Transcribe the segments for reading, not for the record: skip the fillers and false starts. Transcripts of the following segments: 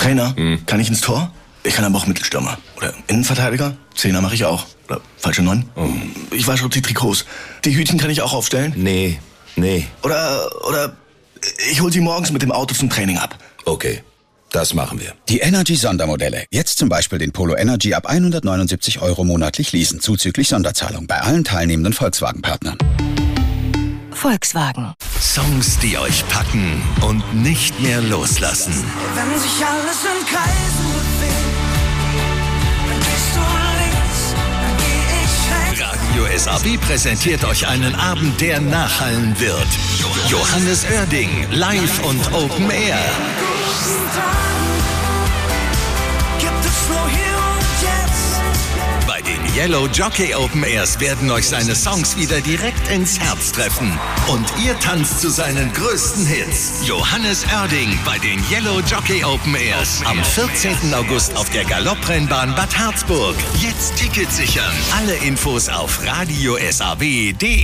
Trainer, kann ich ins Tor? Ich kann aber auch Mittelstürmer. Oder Innenverteidiger? Zehner mache ich auch. Oder falsche 9. Ich wasche auch die Trikots. Die Hütchen kann ich auch aufstellen? Nee. Oder ich hol sie morgens mit dem Auto zum Training ab. Okay, das machen wir. Die Energy-Sondermodelle. Jetzt zum Beispiel den Polo Energy ab 179 € monatlich leasen, zuzüglich Sonderzahlung bei allen teilnehmenden Volkswagen-Partnern. Volkswagen. Songs, die euch packen und nicht mehr loslassen. Wenn sich alles in Kreisen bewegt, dann gehst du links, dann geh ich rechts. Radio SAW präsentiert euch einen Abend, der nachhallen wird. Johannes Oerding, live und Open Air. Gibt es nur hier und jetzt. Bei den Yellow Jockey Open Airs werden euch seine Songs wieder direkt ins Herz treffen. Und ihr tanzt zu seinen größten Hits. Johannes Oerding bei den Yellow Jockey Open Airs. Am 14. August auf der Galopprennbahn Bad Harzburg. Jetzt Tickets sichern. Alle Infos auf radiosaw.de.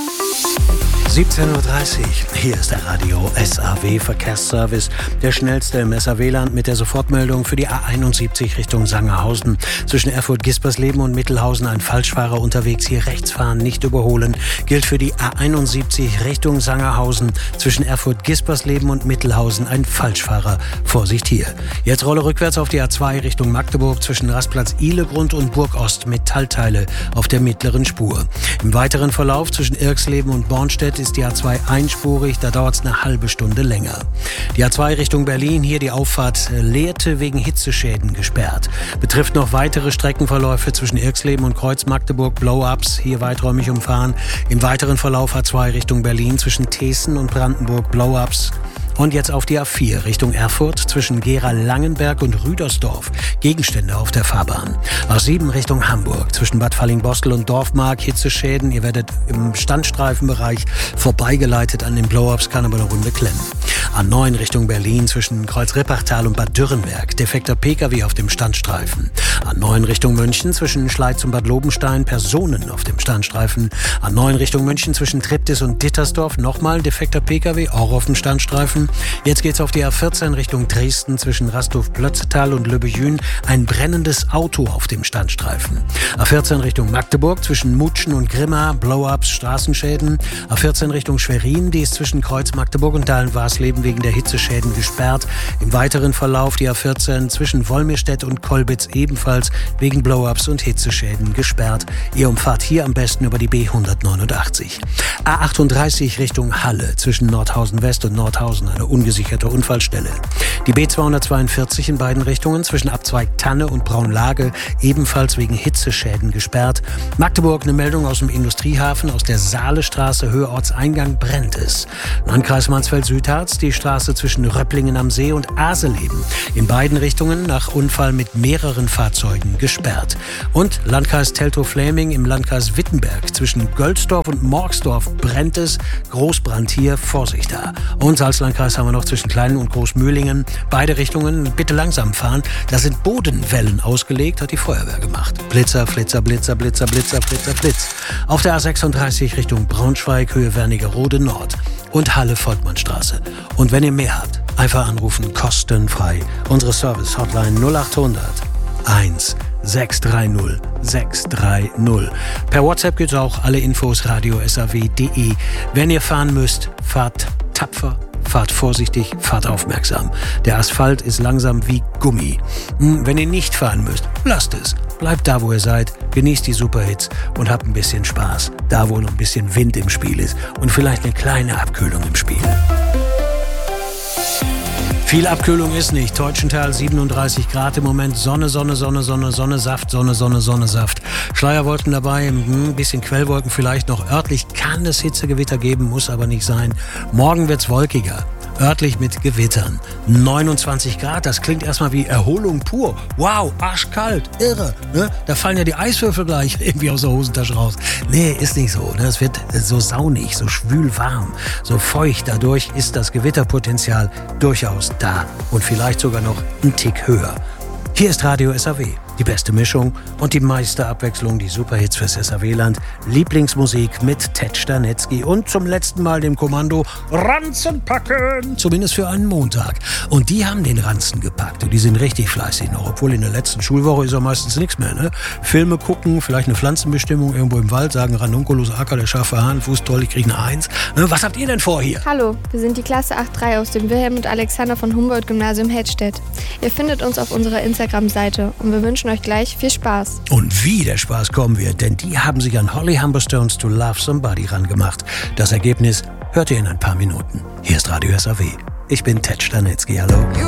17:30 Uhr, hier ist der Radio SAW Verkehrsservice, der schnellste im SAW-Land mit der Sofortmeldung für die A71 Richtung Sangerhausen. Zwischen Erfurt-Gispersleben und Mittelhausen ein Falschfahrer unterwegs, hier rechts fahren, nicht überholen. Gilt für die A71 Richtung Sangerhausen. Zwischen Erfurt-Gispersleben und Mittelhausen ein Falschfahrer. Vorsicht hier. Jetzt Rolle rückwärts auf die A2 Richtung Magdeburg zwischen Rastplatz Ihlegrund und Burgost, Metallteile auf der mittleren Spur. Im weiteren Verlauf zwischen Irksleben und Bornstedt ist die A2 einspurig, da dauert es eine halbe Stunde länger. Die A2 Richtung Berlin, hier die Auffahrt Lehrte wegen Hitzeschäden gesperrt. Betrifft noch weitere Streckenverläufe zwischen Irksleben und Kreuz Magdeburg, Blow-Ups, hier weiträumig umfahren. Im weiteren Verlauf A2 Richtung Berlin zwischen Thesen und Brandenburg, Blow-Ups. Und jetzt auf die A4 Richtung Erfurt zwischen Gera-Langenberg und Rüdersdorf. Gegenstände auf der Fahrbahn. A7 Richtung Hamburg zwischen Bad Fallingbostel und Dorfmark. Hitzeschäden. Ihr werdet im Standstreifenbereich vorbeigeleitet an den Blow-Ups, kann aber eine Runde klemmen. A9 Richtung Berlin zwischen Kreuz-Rippachtal und Bad Dürrenberg. Defekter Pkw auf dem Standstreifen. A9 Richtung München zwischen Schleiz und Bad Lobenstein. Personen auf dem Standstreifen. A9 Richtung München zwischen Triptis und Dittersdorf. Nochmal ein defekter Pkw, auch auf dem Standstreifen. Jetzt geht's auf die A14 Richtung Dresden zwischen Rasthof-Plötzetal und Löbejün. Ein brennendes Auto auf dem Standstreifen. A14 Richtung Magdeburg zwischen Mutschen und Grimma. Blow-ups, Straßenschäden. A14 Richtung Schwerin. Die ist zwischen Kreuz Magdeburg und Dahlen-Warsleben wegen der Hitzeschäden gesperrt. Im weiteren Verlauf die A14 zwischen Wolmirstedt und Kolbitz ebenfalls wegen Blow-ups und Hitzeschäden gesperrt. Ihr umfahrt hier am besten über die B189. A38 Richtung Halle zwischen Nordhausen West und Nordhausen. Eine ungesicherte Unfallstelle. Die B242 in beiden Richtungen zwischen Abzweig Tanne und Braunlage ebenfalls wegen Hitzeschäden gesperrt. Magdeburg eine Meldung aus dem Industriehafen, aus der Saalestraße, Höhe Ortseingang brennt es. Landkreis Mansfeld-Südharz, die Straße zwischen Röpplingen am See und Aseleben. In beiden Richtungen nach Unfall mit mehreren Fahrzeugen gesperrt. Und Landkreis Teltow-Fläming im Landkreis Wittenberg zwischen Gölzdorf und Morgsdorf brennt es. Großbrand hier, Vorsicht da. Und Salzlandkreis haben wir noch zwischen Kleinen und Großmühlingen. Beide Richtungen bitte langsam fahren. Da sind Bodenwellen ausgelegt, hat die Feuerwehr gemacht. Blitzer, Flitzer, Blitzer, Blitzer, Blitzer, Flitzer, Blitz. Auf der A36 Richtung Braunschweig, Höhe Wernigerode Nord. Und Halle-Volkmannstraße. Und wenn ihr mehr habt, einfach anrufen, kostenfrei. Unsere Service-Hotline 0800 1630 630. Per WhatsApp gibt's auch alle Infos radiosaw.de. Wenn ihr fahren müsst, fahrt tapfer. Fahrt vorsichtig, fahrt aufmerksam. Der Asphalt ist langsam wie Gummi. Wenn ihr nicht fahren müsst, lasst es. Bleibt da, wo ihr seid, genießt die Superhits und habt ein bisschen Spaß. Da, wo noch ein bisschen Wind im Spiel ist und vielleicht eine kleine Abkühlung im Spiel. Viel Abkühlung ist nicht. Teutschenthal 37 Grad im Moment. Sonne, Sonne, Sonne, Sonne, Sonne, Saft, Sonne, Sonne, Sonne, Saft. Schleierwolken dabei, ein bisschen Quellwolken vielleicht noch. Örtlich kann es Hitzegewitter geben, muss aber nicht sein. Morgen wird's wolkiger. Örtlich mit Gewittern. 29 Grad, das klingt erstmal wie Erholung pur. Wow, arschkalt, irre. Ne? Da fallen ja die Eiswürfel gleich irgendwie aus der Hosentasche raus. Nee, ist nicht so. Ne? Es wird so saunig, so schwül warm, so feucht. Dadurch ist das Gewitterpotenzial durchaus da und vielleicht sogar noch ein Tick höher. Hier ist Radio SAW, Die beste Mischung und die meiste Abwechslung, die Superhits fürs SAW-Land. Lieblingsmusik mit Ted Stanetzky und zum letzten Mal dem Kommando Ranzen packen. Zumindest für einen Montag. Und die haben den Ranzen gepackt und die sind richtig fleißig noch. Obwohl in der letzten Schulwoche ist ja meistens nichts mehr, ne? Filme gucken, vielleicht eine Pflanzenbestimmung irgendwo im Wald, sagen Ranunculus, Acker, der scharfe Hahn, Fuß toll, ich kriege eine 1. Ne? Was habt ihr denn vor hier? Hallo, wir sind die Klasse 8.3 aus dem Wilhelm und Alexander von Humboldt-Gymnasium Hettstedt. Ihr findet uns auf unserer Instagram-Seite und wir wünschen euch gleich viel Spaß. Und wie der Spaß kommen wird, denn die haben sich an Holly Humberstones to Love Somebody rangemacht. Das Ergebnis hört ihr in ein paar Minuten. Hier ist Radio SAW. Ich bin Ted Stanetzky, hallo.